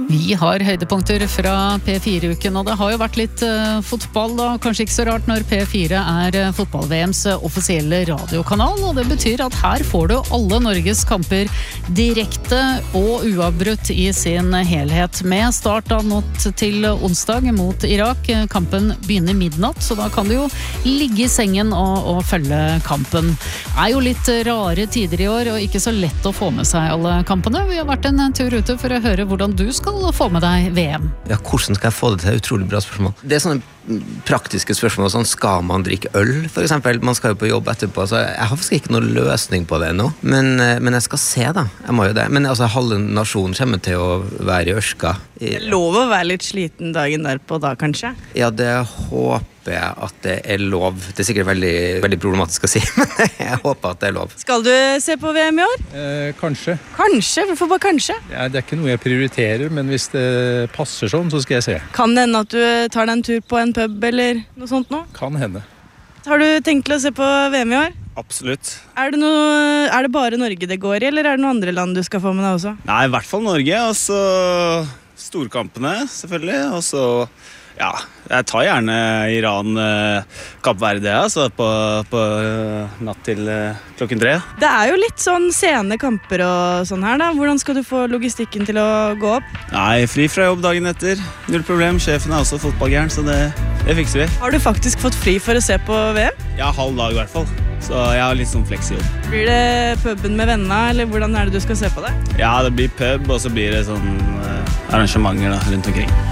Vi har høydepunkter fra P4-uken, og det har jo vært litt fotball da, kanskje ikke så rart når P4 fotball-VMs offisielle radiokanal, og det betyr at her får du alle Norges kamper direkte og uavbrutt i sin helhet, med start av natt til onsdag mot Irak. Kampen begynner midnatt, så da kan du jo ligge i sengen og følge kampen. Det jo litt rare tider i år, og ikke så lett å få med seg alle kampene. Vi har vært en tur ute for å høre hvordan du skal få med deg VM. Ja, hvordan skal jeg få det til? Utrolig bra spørsmål. Det sånne praktiske spørsmål, sånn skal man drikke øl, for eksempel? Man skal jo på jobb etterpå, så jeg har faktisk ikke noen løsning på det ennå. Men jeg skal se da, jeg må jo det. Men altså, halve nasjonen kommer til å være i ørska. Det lov å være litt sliten dagen derpå da, kanskje? Ja, det håper jeg at det lov. Det sikkert veldig, veldig problematisk å si, men jeg håper at det lov. Skal du se på VM i år? Kanskje. Kanskje? Hvorfor bare kanskje? Ja, det ikke noe jeg prioriterer, men hvis det passer sånn, så skal jeg se. Kan det hende at du tar deg en tur på en pub eller noe sånt nå? Kan hende. Har du tenkt til å se på VM i år? Absolutt. Er det bare Norge det går i, eller er det noen andre land du skal få med deg også? Nei, i hvert fall Norge, og så storkampene selvfølgelig, og så ja, jeg tar gjerne Iran, Kapp Verde, altså på natt til klokken 3. Det jo litt sånn sene kamper og sånn her da. Hvordan skal du få logistikken til å gå opp? Nei, fri fra jobb dagen etter. Null problem, sjefen også fotballgæren, så det fikser vi. Har du faktisk fått fri for å se på VM? Ja, halv dag i hvert fall. Så jeg har litt sånn fleksijobb. Blir det puben med vennene, eller hvordan det du skal se på det? Ja, det blir pub, og så blir det sånn arrangementer da, rundt omkring.